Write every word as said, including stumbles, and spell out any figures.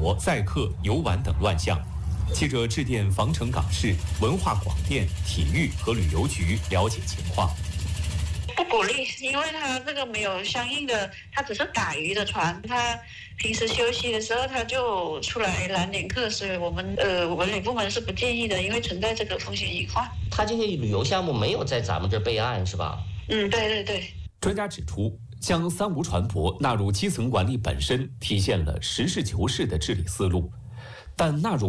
泊、载客、游玩等乱象。记者致电防城港市文化广电、体育和旅游局了解情况。 不鼓励，因为他这个没有相应的，他只是打鱼的船，他平时休息的时候他就出来拦点客，所以我们呃文旅部门是不建议的，因为存在这个风险隐患。 他这些旅游项目没有在咱们这备案是吧？ 嗯，对对对。 专家指出，将三无船舶纳入基层管理本身体现了实事求是的治理思路，但纳入